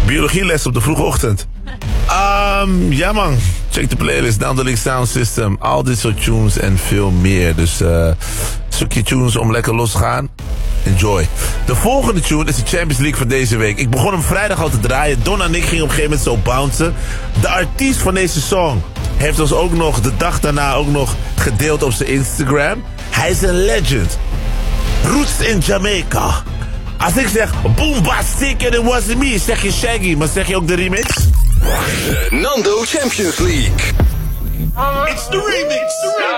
Biologieles op de vroege ochtend. Ja man, check de playlist, Down the Link Sound System. Al dit soort tunes en veel meer. Dus zoek je tunes om lekker los te gaan. Enjoy. De volgende tune is de Champions League van deze week. Ik begon hem vrijdag al te draaien. Donna en ik gingen op een gegeven moment zo bouncen. De artiest van deze song heeft ons ook nog de dag daarna ook nog gedeeld op zijn Instagram. Hij is een legend. Roots in Jamaica. Als ik zeg Boombastic and it wasn't me, zeg je Shaggy, maar zeg je ook de remix? Nando Champions League. It's the remix.